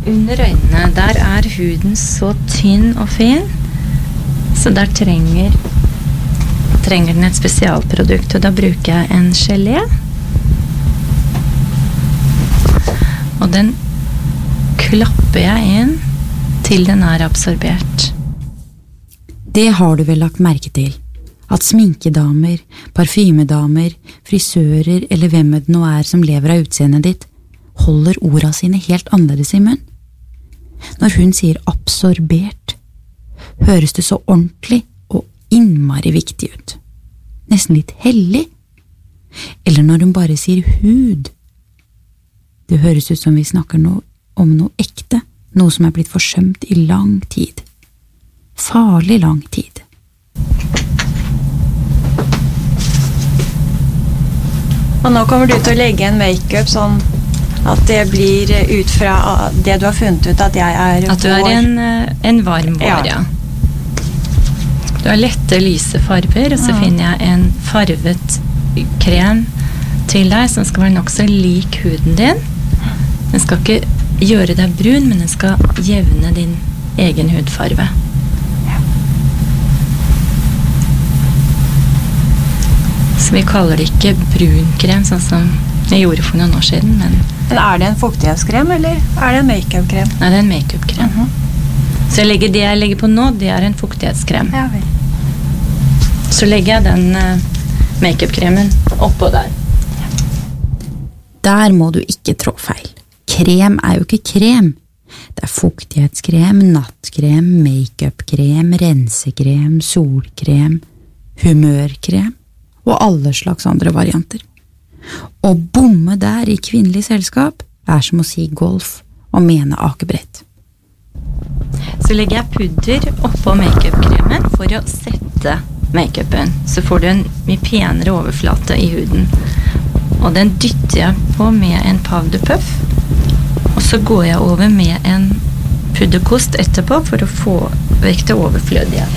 under øynene, der huden så tynn og fin, så der trenger den et spesialprodukt, og da bruker jeg en gelé. Og den klapper jeg inn til den absorbert. Det har du vel lagt merke til, at sminkedamer, parfymedamer, frisører eller hvem det nå som lever av utseendet ditt, holder ordene sine helt annerledes i munn. Når hun sier absorbert, høres det så ordentlig og innmari viktig ut. Nesten litt hellig. Eller når hun bare sier hud. Det høres ut som vi snakker om noe ekte, noe som blitt forsømt i lang tid. Farlig lang tid. Og nå kommer du til å legge en make-up sånn at det blir ut fra det du har funnet ut at jeg at du en varm vår, ja. Du har lette lyse farver, og så finner jeg en farvet krem til deg som skal være nok så lik huden din. Den skal ikke gjøre deg brun, men den skal jevne din egen hudfarve. Så vi kaller det ikke brun krem, sånn som jeg gjorde for noen år siden, men det en fuktighetskrem, eller det en make-up-krem? Nei, det en make-up-krem. Så det jeg legger på nå, det en fuktighetskrem. Ja vel. Så legger jeg den make-up-kremen oppå der. Der må du ikke trå feil. Krem jo ikke krem. Det fuktighetskrem, nattkrem, make-up-krem, rensekrem, solkrem, humørkrem og alle slags andre varianter. Å bomme der i kvinnelig selskap som å si golf og mene akebrett. Så legger jeg pudder oppå make-up-kremen for å sette make-upen. Så får du en mye penere overflate i huden. Og den dytter jeg på med en powderpuff. Og så går jeg over med en pudderkost etterpå for å få vekk det overflødige.